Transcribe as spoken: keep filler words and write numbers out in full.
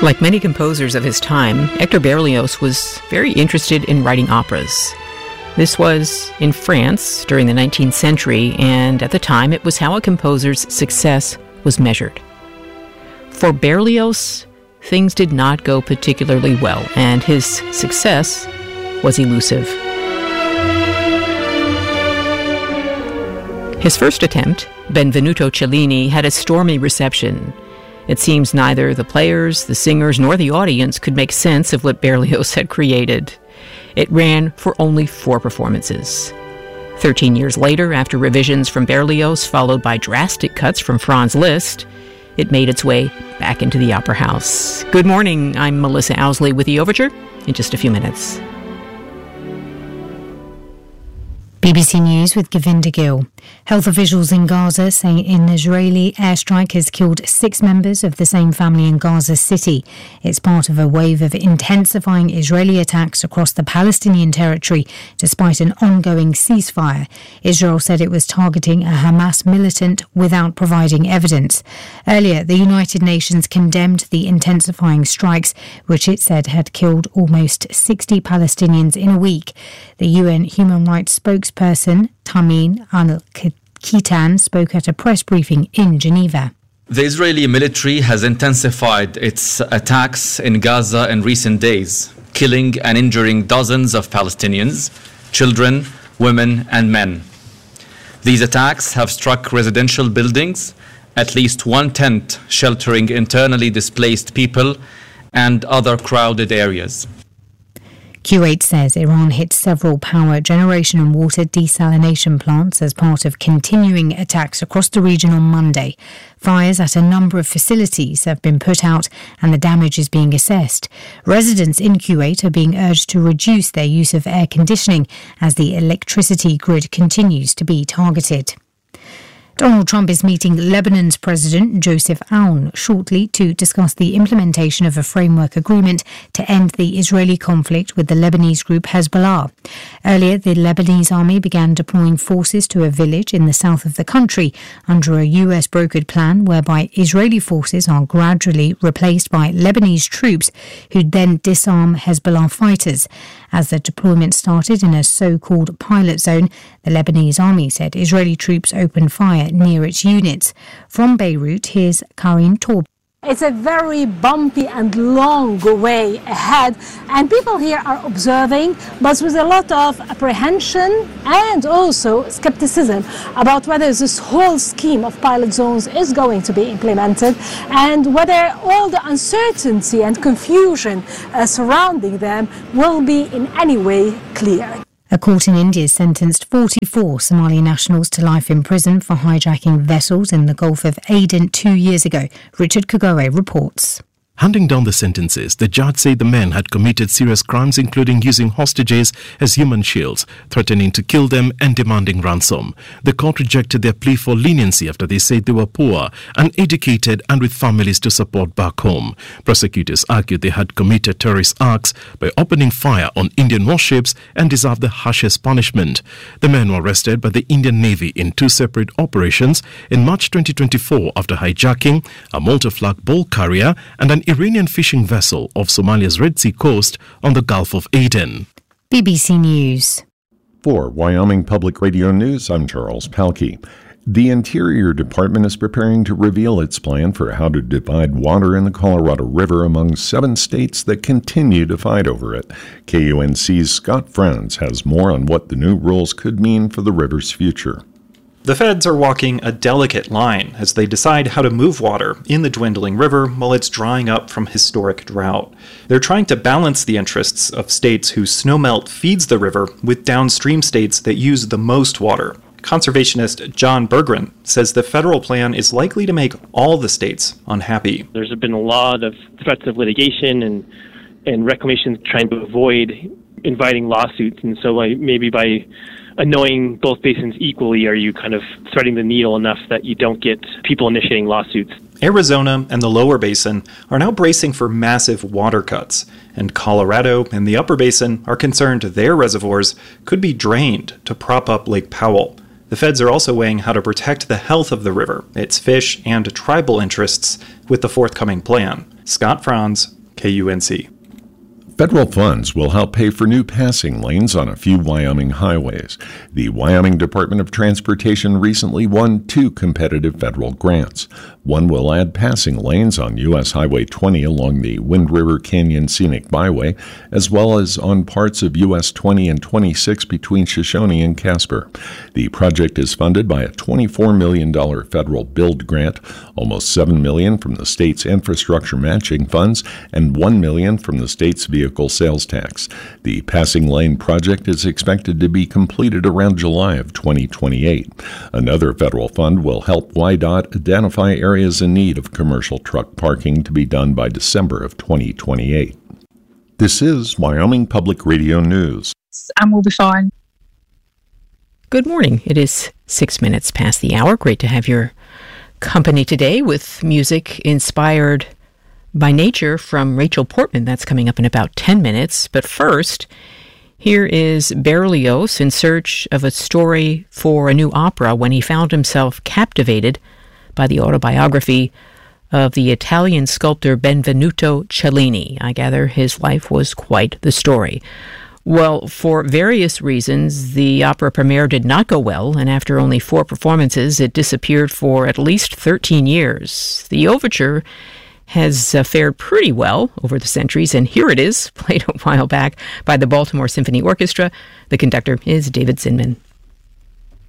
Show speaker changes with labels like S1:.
S1: Like many composers of his time, Hector Berlioz was very interested in writing operas. This was in France during the nineteenth century, and at the time it was how a composer's success was measured. For Berlioz, things did not go particularly well, and his success was elusive. His first attempt, Benvenuto Cellini, had a stormy reception. It seems neither the players, the singers, nor the audience could make sense of what Berlioz had created. It ran for only four performances. Thirteen years later, after revisions from Berlioz followed by drastic cuts from Franz Liszt, it made its way back into the opera house. Good morning, I'm Melissa Owsley with the Overture in just a few minutes.
S2: B B C News with Govinda Gill. Health officials in Gaza say an Israeli airstrike has killed six members of the same family in Gaza City. It's part of a wave of intensifying Israeli attacks across the Palestinian territory, despite an ongoing ceasefire. Israel said it was targeting a Hamas militant without providing evidence. Earlier, the United Nations condemned the intensifying strikes, which it said had killed almost sixty Palestinians in a week. The U N human rights spokesperson, Tamim Al-Kitan, spoke at a press briefing in Geneva.
S3: The Israeli military has intensified its attacks in Gaza in recent days, killing and injuring dozens of Palestinians, children, women, and men. These attacks have struck residential buildings, at least one tent sheltering internally displaced people, and other crowded areas.
S2: Kuwait says Iran hit several power generation and water desalination plants as part of continuing attacks across the region on Monday. Fires at a number of facilities have been put out and the damage is being assessed. Residents in Kuwait are being urged to reduce their use of air conditioning as the electricity grid continues to be targeted. Donald Trump is meeting Lebanon's President Joseph Aoun shortly to discuss the implementation of a framework agreement to end the Israeli conflict with the Lebanese group Hezbollah. Earlier, the Lebanese army began deploying forces to a village in the south of the country under a U S brokered plan whereby Israeli forces are gradually replaced by Lebanese troops who then disarm Hezbollah fighters. As the deployment started in a so-called pilot zone, the Lebanese army said Israeli troops opened fire near its units. From Beirut, here's Karin Torb.
S4: It's a very bumpy and long way ahead, and people here are observing, but with a lot of apprehension and also skepticism about whether this whole scheme of pilot zones is going to be implemented and whether all the uncertainty and confusion uh, surrounding them will be in any way clear.
S2: A court in India sentenced forty-four Somali nationals to life in prison for hijacking vessels in the Gulf of Aden two years ago. Richard Kagore reports.
S5: Handing down the sentences, the judge said the men had committed serious crimes including using hostages as human shields, threatening to kill them and demanding ransom. The court rejected their plea for leniency after they said they were poor, uneducated and with families to support back home. Prosecutors argued they had committed terrorist acts by opening fire on Indian warships and deserved the harshest punishment. The men were arrested by the Indian Navy in two separate operations in March twenty twenty-four after hijacking a Malta flag bulk carrier and an Iranian fishing vessel off Somalia's Red Sea coast on the Gulf of Aden.
S2: B B C News.
S6: For Wyoming Public Radio News, I'm Charles Palkey. The Interior Department is preparing to reveal its plan for how to divide water in the Colorado River among seven states that continue to fight over it. K U N C's Scott Franz has more on what the new rules could mean for the river's future.
S7: The feds are walking a delicate line as they decide how to move water in the dwindling river while it's drying up from historic drought. They're trying to balance the interests of states whose snowmelt feeds the river with downstream states that use the most water. Conservationist John Berggren says the federal plan is likely to make all the states unhappy.
S8: There's been a lot of threats of litigation and, and reclamation trying to avoid inviting lawsuits, and so like, maybe by annoying both basins equally, are you kind of threading the needle enough that you don't get people initiating lawsuits?
S7: Arizona and the lower basin are now bracing for massive water cuts, and Colorado and the upper basin are concerned their reservoirs could be drained to prop up Lake Powell. The feds are also weighing how to protect the health of the river, its fish, and tribal interests with the forthcoming plan. Scott Franz, K U N C.
S6: Federal funds will help pay for new passing lanes on a few Wyoming highways. The Wyoming Department of Transportation recently won two competitive federal grants. One will add passing lanes on U S Highway twenty along the Wind River Canyon Scenic Byway, as well as on parts of U S twenty and twenty-six between Shoshone and Casper. The project is funded by a twenty-four million dollars federal build grant, almost seven million dollars from the state's infrastructure matching funds, and one million dollars from the state's vehicle sales tax. The passing lane project is expected to be completed around July of twenty twenty-eight. Another federal fund will help Y DOT identify areas in need of commercial truck parking to be done by December of twenty twenty-eight. This is Wyoming Public Radio News.
S9: And we'll be fine.
S1: Good morning. It is six minutes past the hour. Great to have your company today with music inspired by nature from Rachel Portman. That's coming up in about ten minutes. But first, here is Berlioz in search of a story for a new opera when he found himself captivated by the autobiography of the Italian sculptor Benvenuto Cellini. I gather his life was quite the story. Well, for various reasons, the opera premiere did not go well, and after only four performances, it disappeared for at least thirteen years. The overture has uh, fared pretty well over the centuries, and here it is, played a while back by the Baltimore Symphony Orchestra. The conductor is David Zinman.